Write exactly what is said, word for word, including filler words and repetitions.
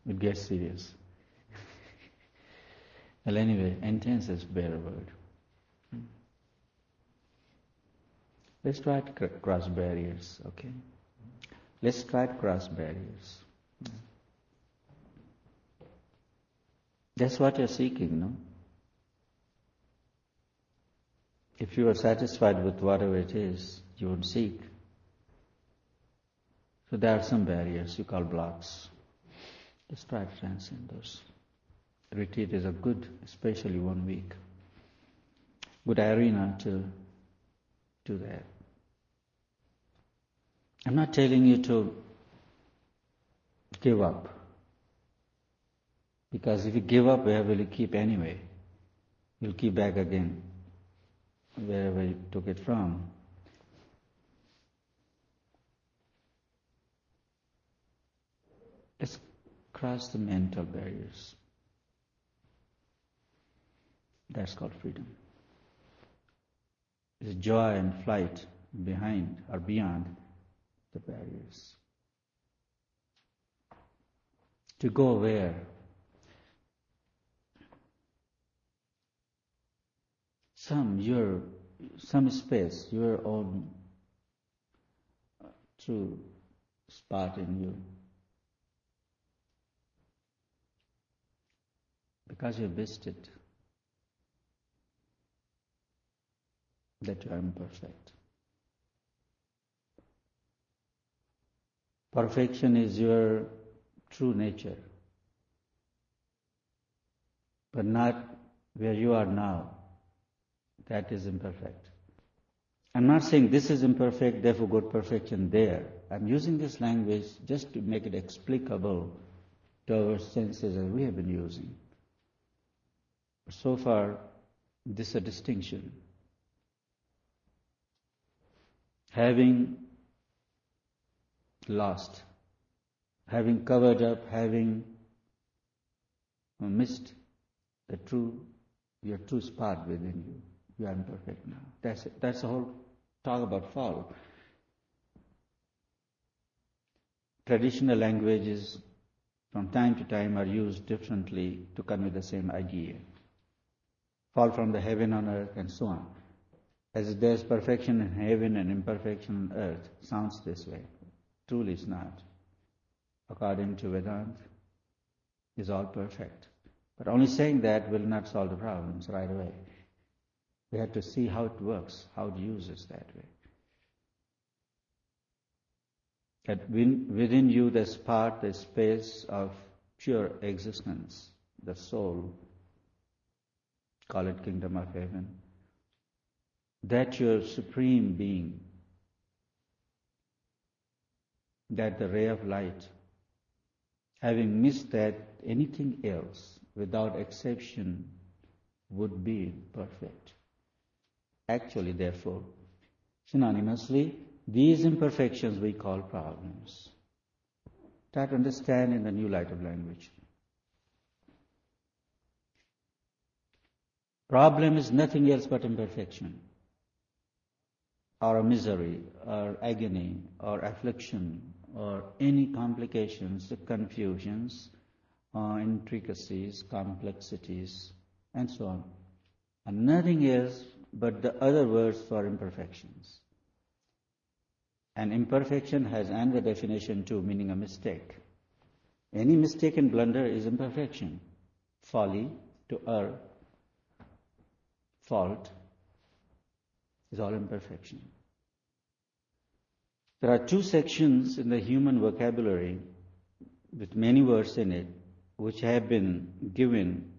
it gets serious. Well, anyway, intense is a better word. Let's try to cr- cross barriers, okay? Let's try to cross barriers. That's what you're seeking, no? If you are satisfied with whatever it is, you would seek. So there are some barriers you call blocks. Let's try to transcend those. Retreat is a good, especially one week, good arena to do that. I'm not telling you to give up, because if you give up, where will you keep anyway? You'll keep back again, wherever you took it from. Let's cross the mental barriers. That's called freedom. There's joy and flight behind or beyond the barriers. To go where? Some your some space, your own true spot in you. Because you missed it, that you are imperfect. Perfection is your true nature, but not where you are now. That is imperfect. I'm not saying this is imperfect, therefore got perfection there. I'm using this language just to make it explicable to our senses that we have been using. So far, this is a distinction. Having lost, having covered up, having missed the true, your true spot within you. You are imperfect now. That's it. That's the whole talk about fall. Traditional languages from time to time are used differently to convey the same idea. Fall from the heaven on earth and so on. As there's perfection in heaven and imperfection on earth, sounds this way. Truly it's not. According to Vedanta, is all perfect. But only saying that will not solve the problems right away. We have to see how it works, how it uses that way. That within you there's part, the space of pure existence, the soul, call it kingdom of heaven. That your supreme being, that the ray of light, having missed that, anything else without exception would be perfect. Actually, therefore, synonymously, these imperfections we call problems. Try to understand in the new light of language. Problem is nothing else but imperfection, or a misery, or agony, or affliction, or any complications, confusions, uh, intricacies, complexities, and so on. And nothing else but the other words for imperfections. And imperfection has another definition too, meaning a mistake. Any mistake and blunder is imperfection. Folly, to err, fault, is all imperfection. There are two sections in the human vocabulary with many words in it which have been given